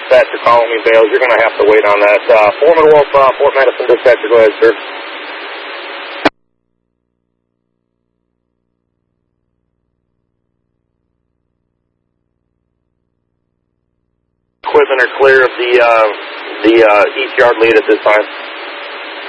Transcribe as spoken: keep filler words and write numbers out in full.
dispatcher calling me bails. You're going to have to wait on that. Uh, Foreman Wolf, uh, Fort Madison dispatcher, go ahead, sir. Equipment are clear of the uh, the uh, east yard lead at this time.